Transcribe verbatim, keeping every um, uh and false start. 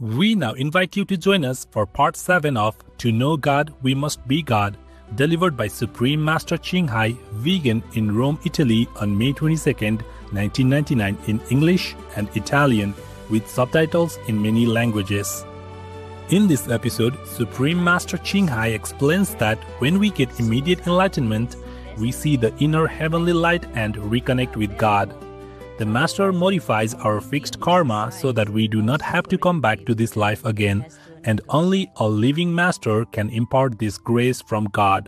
We now invite you to join us for part seven of To Know God, We Must Be God, delivered by Supreme Master Ching Hai, vegan, in Rome, Italy on May twenty-second, nineteen ninety-nine in English and Italian, with subtitles in many languages. In this episode, Supreme Master Ching Hai explains that when we get immediate enlightenment, we see the inner heavenly light and reconnect with God. The Master modifies our fixed karma so that we do not have to come back to this life again, and only a living Master can impart this grace from God.